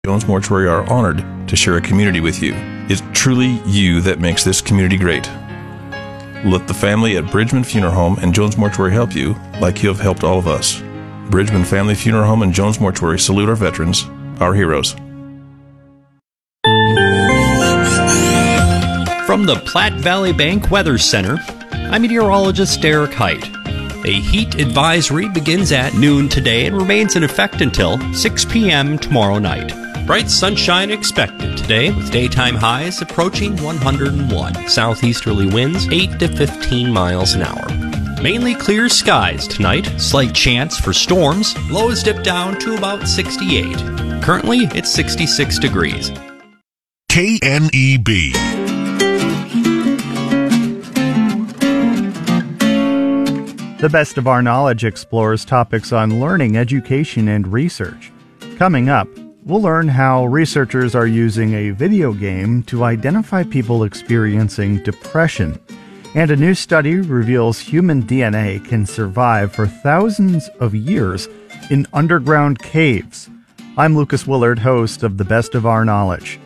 Jones Mortuary are honored to share a community with you. It's truly you that makes this community great. Let the family at Bridgman Funeral Home and Jones Mortuary help you like you have helped all of us. Bridgman Family Funeral Home and Jones Mortuary salute our veterans, our heroes. From the Platte Valley Bank Weather Center, I'm meteorologist Derek Height. A heat advisory begins at noon today and remains in effect until 6 p.m. tomorrow night. Bright sunshine expected today with daytime highs approaching 101. Southeasterly winds 8 to 15 miles an hour. Mainly clear skies tonight. Slight chance for storms. Lows dip down to about 68. Currently, it's 66 degrees. KNEB. The Best of Our Knowledge explores topics on learning, education, and research. Coming up, we'll learn how researchers are using a video game to identify people experiencing depression. And a new study reveals human DNA can survive for thousands of years in underground caves. I'm Lucas Willard, host of The Best of Our Knowledge.